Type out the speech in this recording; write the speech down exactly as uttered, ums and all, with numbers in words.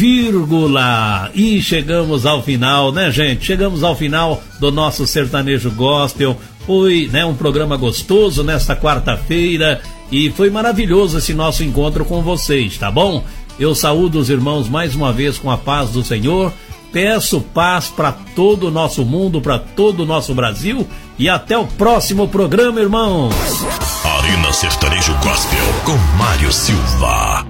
vírgula. E chegamos ao final, né, gente? Chegamos ao final do nosso Sertanejo Gospel. Foi, né, um programa gostoso nesta quarta-feira e foi maravilhoso esse nosso encontro com vocês, tá bom? Eu saúdo os irmãos mais uma vez com a paz do Senhor. Peço paz para todo o nosso mundo, para todo o nosso Brasil, e até o próximo programa, irmãos. Arena Sertanejo Gospel com Mário Silva.